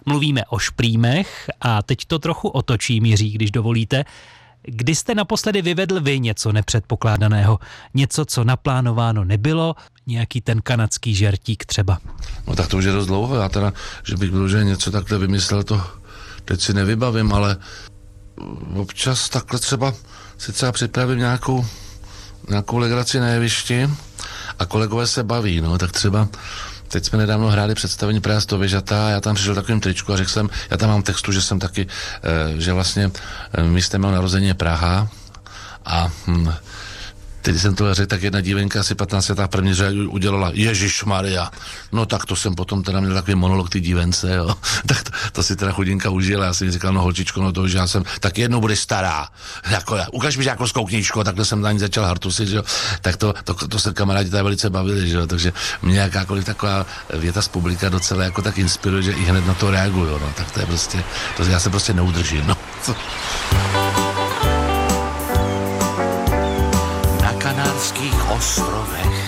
Mluvíme o šprýmech a teď to trochu otočím, Jiří, když dovolíte. Kdy jste naposledy vyvedl vy něco nepředpokládaného? Něco, co naplánováno nebylo? Nějaký ten kanadský žertík třeba? No tak to už je dost dlouho. Já teda, že bych byl, že něco takhle vymyslel, to teď si nevybavím, ale občas takhle třeba si třeba připravím nějakou legraci na jevišti a kolegové se baví, no, tak třeba teď jsme nedávno hráli představení Praha 100 vyžatá a já tam přišel takovým tričku a řekl jsem, já tam mám textu, že jsem taky, že vlastně místem mého narození je Praha a teď jsem to řekl, tak jedna dívenka asi 15 letá první udělala Ježišmarja. No tak to jsem potom teda měl takový monolog ty dívence, jo. Tak to si teda chudinka užila. Já jsem jí říkal, no holčičko, no to, že já jsem, tak jednou budeš stará. Jako, ukaž mi žákovskou knížku, takhle jsem na ní začal hartusit, že jo. Tak to se kamarádi tady velice bavili, že jo. Takže mě jakákoliv taková věta z publika docela jako tak inspiruje, že i hned na to reaguju, no. Tak to je prostě, to já se prostě neudržím, no. Na Kanárských ostrovech